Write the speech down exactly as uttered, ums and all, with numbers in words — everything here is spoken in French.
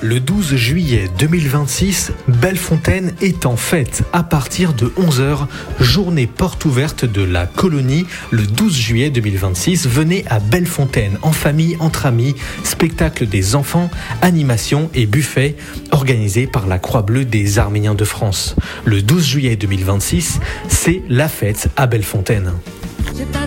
Le douze juillet deux mille vingt-six, Bellefontaine est en fête. À partir de onze heures, journée porte ouverte de la colonie. Le douze juillet deux mille vingt-six, venez à Bellefontaine, en famille, entre amis, spectacle des enfants, animation et buffet, organisé par la Croix-Bleue des Arméniens de France. Le douze juillet deux mille vingt-six, c'est la fête à Bellefontaine.